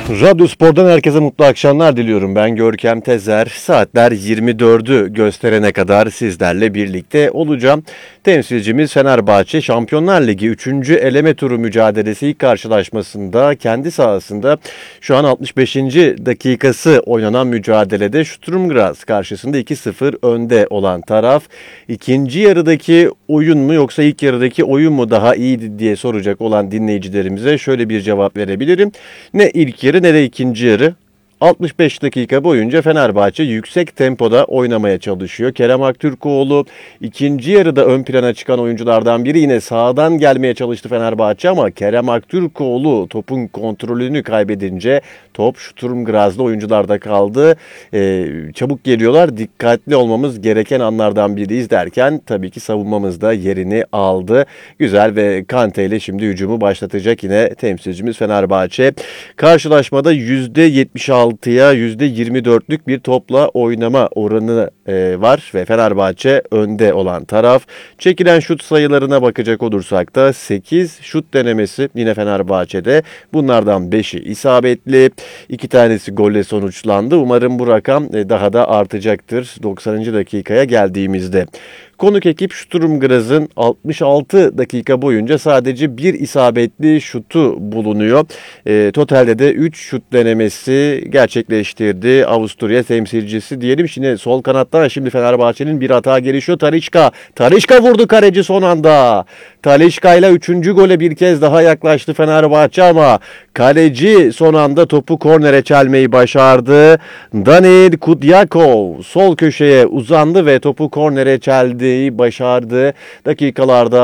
Radyo Spor'dan herkese mutlu akşamlar diliyorum. Ben Görkem Tezer. Saatler 24'ü gösterene kadar sizlerle birlikte olacağım. Temsilcimiz Fenerbahçe Şampiyonlar Ligi 3. eleme turu mücadelesi ilk karşılaşmasında kendi sahasında şu an 65. dakikası oynanan mücadelede Sturm Graz karşısında 2-0 önde olan taraf. İkinci yarıdaki oyun mu yoksa ilk yarıdaki oyun mu daha iyiydi diye soracak olan dinleyicilerimize şöyle bir cevap verebilirim. Ne ilk yarı ne de ikinci yarı. 65 dakika boyunca Fenerbahçe yüksek tempoda oynamaya çalışıyor. Kerem Aktürkoğlu ikinci yarıda ön plana çıkan oyunculardan biri, yine sağdan gelmeye çalıştı Fenerbahçe ama Kerem Aktürkoğlu topun kontrolünü kaybedince top Sturm Graz'da oyuncularda kaldı. Çabuk geliyorlar, dikkatli olmamız gereken anlardan biriyiz derken tabii ki savunmamız da yerini aldı. Güzel ve Kante ile şimdi hücumu başlatacak yine temsilcimiz Fenerbahçe. Karşılaşmada %76'ya %24'lük bir topla oynama oranı var ve Fenerbahçe önde olan taraf. Çekilen şut sayılarına bakacak olursak da 8 şut denemesi yine Fenerbahçe'de. Bunlardan 5'i isabetli, 2 tanesi golle sonuçlandı. Umarım bu rakam daha da artacaktır 90. dakikaya geldiğimizde. Konuk ekip Sturm Graz'ın 66 dakika boyunca sadece bir isabetli şutu bulunuyor. Totalde de 3 şut denemesi gerçekleştirdi Avusturya temsilcisi diyelim. Şimdi sol kanattan şimdi Fenerbahçe'nin bir hata gelişiyor. Talisca vurdu, kaleci son anda. Talisca ile 3. gole bir kez daha yaklaştı Fenerbahçe ama kaleci son anda topu kornere çelmeyi başardı. Daniil Kudyakov sol köşeye uzandı ve topu kornere çeldi. Başardı. Dakikalarda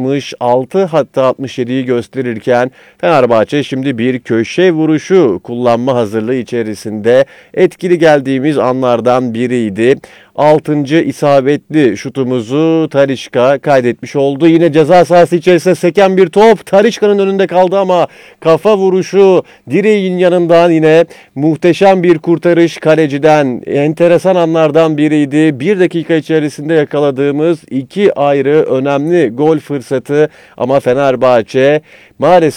66 hatta 67'yi gösterirken Fenerbahçe şimdi bir köşe vuruşu kullanma hazırlığı içerisinde. Etkili geldiğimiz anlardan biriydi. 6. isabetli şutumuzu Talisca kaydetmiş oldu. Yine ceza sahası içerisinde seken bir top. Talisca'nın önünde kaldı ama kafa vuruşu direğin yanından, yine muhteşem bir kurtarış kaleciden. Enteresan anlardan biriydi. 1 dakika içerisinde yakaladığımız 2 ayrı önemli gol fırsatı ama Fenerbahçe maalesef